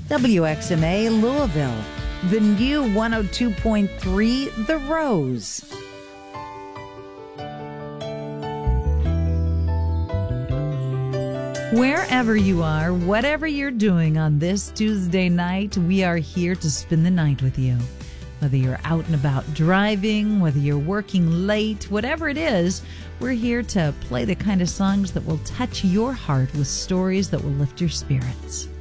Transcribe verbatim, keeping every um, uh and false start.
W X M A Louisville, the new one oh two point three The Rose. Wherever you are, whatever you're doing on this Tuesday night, we are here to spend the night with you. Whether you're out and about driving, whether you're working late, whatever it is, we're here to play the kind of songs that will touch your heart with stories that will lift your spirits.